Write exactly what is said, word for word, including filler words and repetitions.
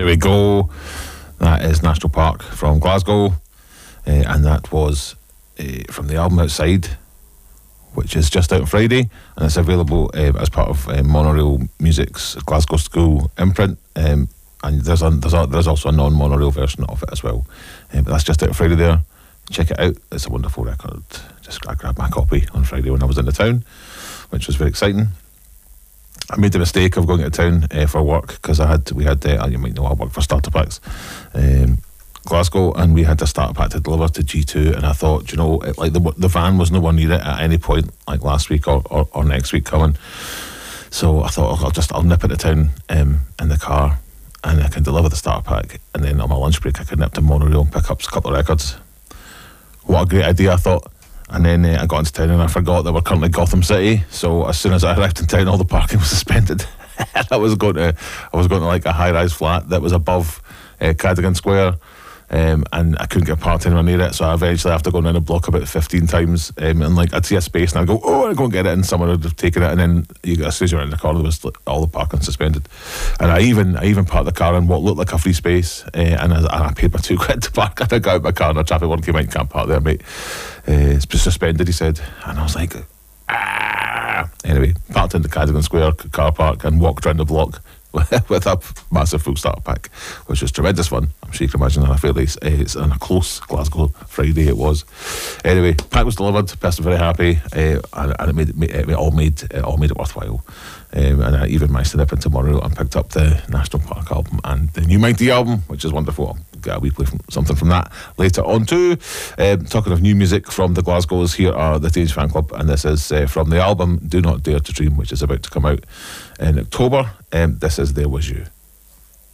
There we go. That is National Park from Glasgow, uh, and that was uh, from the album Outside, which is just out on Friday, and it's available uh, as part of uh, Monorail Music's Glasgow School imprint. Um, and there's a, there's a, there's also a non-monorail version of it as well, uh, but that's just out on Friday there. Check it out. It's a wonderful record. Just I grabbed my copy on Friday when I was in the town, which was very exciting. I made the mistake of going to town uh, for work because I had we had uh, you might know I work for Starter Packs, um, Glasgow, and we had a starter pack to deliver to G two, and I thought, you know, it, like the the van was nowhere near it at any point, like last week or, or, or next week coming. So I thought, oh, I'll just I'll nip into town um, in the car, and I can deliver the starter pack, and then on my lunch break I could nip to Monorail and pick up a couple of records. What a great idea, I thought. And then uh, I got into town and I forgot that we're currently Gotham City. So as soon as I arrived in town, all the parking was suspended. I was going to, I was going to like a high-rise flat that was above uh, Cadogan Square, um, and I couldn't get parked anywhere near it. So I eventually, after going in a block about fifteen times, um, and like I'd see a space and I'd go, oh, I'd go and get it, and someone would have taken it, and then you, as soon as you're in the car, there was like, all the parking suspended. And I even, I even parked the car in what looked like a free space, uh, and, I, and I paid my two quid to park. And I got out my car, and a traffic warden came out, you can't park there, mate. Uh, it's suspended, he said, and I was like, ah. Anyway, parked in the Cadogan Square car park and walked around the block with a massive full starter pack, which was tremendous fun. I'm sure you can imagine on a fairly, uh, it's on a close Glasgow Friday it was. Anyway, pack was delivered, person very happy, uh, and, and it made it, it all made it all made it worthwhile. Um, and I even managed to nip into Monorail and picked up the National Park album and the new Mighty album, which is wonderful. I'll get a wee play from something from that later on too. Um, talking of new music from the Glasgows, here are the Teenage Fan Club, and this is uh, from the album Do Not Dare to Dream, which is about to come out in October. Um, this is There Was You.